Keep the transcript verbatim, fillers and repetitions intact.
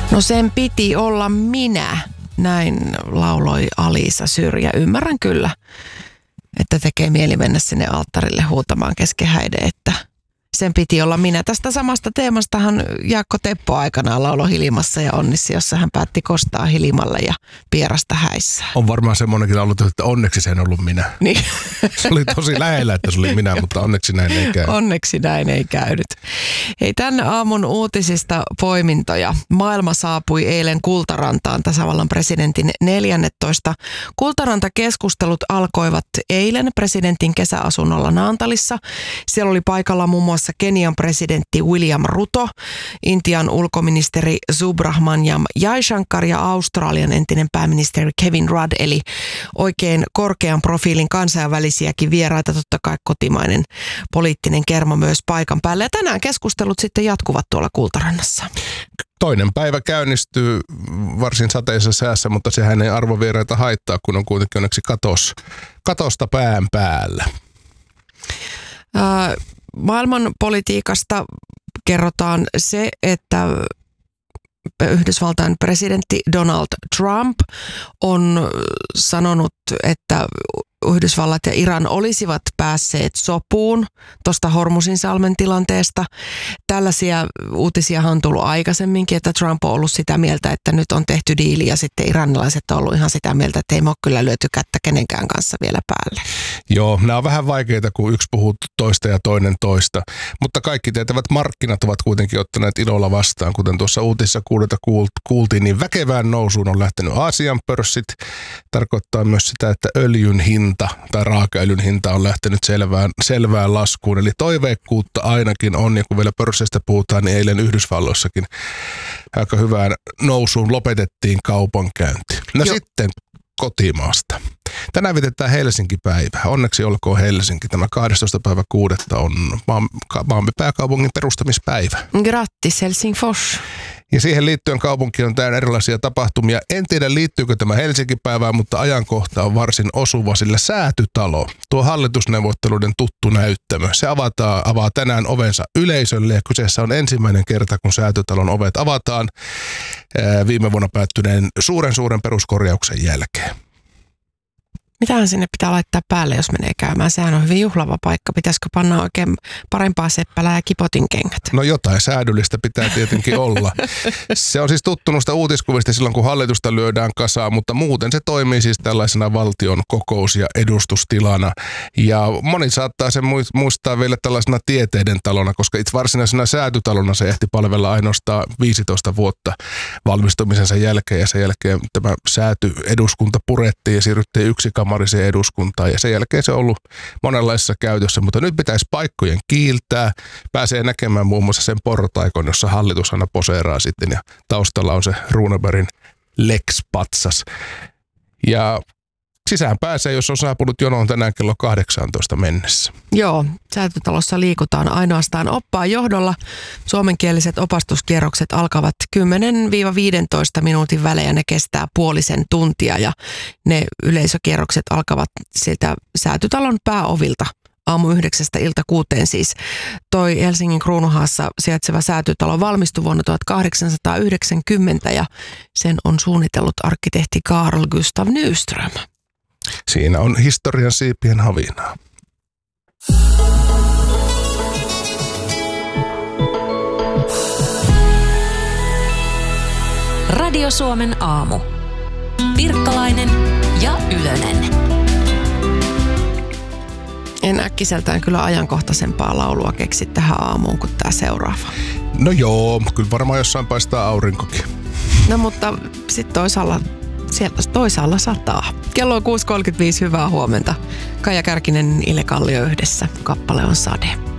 No sen piti olla minä, näin lauloi Alisa Syrjä. Ymmärrän kyllä, että tekee mieli mennä sinne alttarille huutamaan kesken häiden, että sen piti olla minä. Tästä samasta teemastahan Jaakko Teppo aikanaan lauloi Hilimassa ja Onnissi, jossa hän päätti kostaa Hilimalle ja pierasta häissä. On varmaan semmoinenkin laulu, että onneksi se en ollut minä. Niin. Se oli tosi lähellä, että se oli minä, mutta onneksi näin ei käy. Onneksi näin ei käynyt. Hei, tämän aamun uutisista poimintoja. Maailma saapui eilen Kultarantaan tasavallan presidentin neljännetoista. Kultaranta-keskustelut alkoivat eilen presidentin kesäasunnolla Naantalissa. Siellä oli paikalla muun muassa Kenian presidentti William Ruto, Intian ulkoministeri Subrahmanyam Jaishankar ja Australian entinen pääministeri Kevin Rudd, eli oikein korkean profiilin kansainvälisiäkin vieraita, totta kai kotimainen poliittinen kerma myös paikan päällä. Ja tänään keskustelut sitten jatkuvat tuolla Kultarannassa. Toinen päivä käynnistyy varsin sateisessa säässä, mutta sehän ei arvovieraita haittaa, kun on kuitenkin onneksi katos, katosta pään päällä. Äh, Maailman politiikasta kerrotaan se, että Yhdysvaltain presidentti Donald Trump on sanonut, että Yhdysvallat ja Iran olisivat päässeet sopuun tuosta Hormuzinsalmen tilanteesta. Tällaisia uutisia on tullut aikaisemminkin, että Trump on ollut sitä mieltä, että nyt on tehty diili ja sitten iranilaiset on ollut ihan sitä mieltä, että ei me ole kyllä lyöty kättä kenenkään kanssa vielä päälle. Joo, nämä on vähän vaikeita, kun yksi puhuu toista ja toinen toista, mutta kaikki tietävät markkinat ovat kuitenkin ottaneet ilolla vastaan. Kuten tuossa uutisessa kuulta kuultiin, niin väkevään nousuun on lähtenyt Aasian pörssit. Tarkoittaa myös sitä, että öljyn hinta tai raakaöljyn hinta on lähtenyt selvään, selvään laskuun. Eli toiveikkuutta ainakin on, ja kun vielä pörsseistä puhutaan, niin eilen Yhdysvalloissakin aika hyvään nousuun lopetettiin kaupankäynti. No Joo. Sitten kotimaasta. Tänään vietetään Helsinki-päivää. Onneksi olkoon Helsinki. Tämä kahdestoista päivä kuudetta on maamme pääkaupungin perustamispäivä. Grattis Helsingfors. Ja siihen liittyen kaupunki on täynnä erilaisia tapahtumia. En tiedä liittyykö tämä Helsinki-päivään, mutta ajankohta on varsin osuva, sillä Säätytalo, tuo hallitusneuvotteluiden tuttu näyttämö, se avataan, avaa tänään ovensa yleisölle ja kyseessä on ensimmäinen kerta, kun Säätytalon ovet avataan ää, viime vuonna päättyneen suuren suuren peruskorjauksen jälkeen. Mitähän sinne pitää laittaa päälle, jos menee käymään? Sehän on hyvin juhlava paikka. Pitäisikö panna oikein parempaa seppälää ja kipotin kengät? No jotain säädyllistä pitää tietenkin olla. Se on siis tuttunut sitä uutiskuvista silloin, kun hallitusta lyödään kasaan, mutta muuten se toimii siis tällaisena valtion kokous- ja edustustilana. Ja moni saattaa sen muistaa vielä tällaisena tieteiden talona, koska itse varsinaisena säätytalona se ehti palvella ainoastaan viisitoista vuotta valmistumisensa jälkeen. Ja sen jälkeen tämä säätyeduskunta purettiin ja siirryttiin yksikammariseen eduskuntaan ja sen jälkeen se on ollut monenlaisessa käytössä, mutta nyt pitäisi paikkojen kiiltää. Pääsee näkemään muun muassa sen portaikon, jossa hallitus aina poseeraa sitten ja taustalla on se Runebergin Lex-patsas. Ja sisään pääsee, jos on saapunut jonoon tänään kello kahdeksantoista mennessä. Joo, Säätytalossa liikutaan ainoastaan oppaan johdolla. Suomenkieliset opastuskierrokset alkavat kymmenen viisitoista minuutin välein ja ne kestää puolisen tuntia. Ja ne yleisökierrokset alkavat sieltä Säätytalon pääovilta aamu yhdeksästä ilta kuuteen siis. Toi Helsingin Kruunuhaassa sijaitseva Säätytalo valmistui vuonna tuhatkahdeksansataayhdeksänkymmentä ja sen on suunnitellut arkkitehti Carl Gustav Nyström. Siinä on historian siipien havinaa. Radio Suomen aamu. Pirkkalainen ja Ylönen. En äkkiseltään kyllä ajankohtaisempaa laulua keksi tähän aamuun kuin tämä seuraava. No joo, kyllä varmaan jossain paistaa aurinkokin. No mutta sitten toisaalla, sieltä toisaalla sataa. Kello on kuusi kolmekymmentäviisi, hyvää huomenta. Kaija Kärkinen, Ile Kallio yhdessä. Kappale on Sade.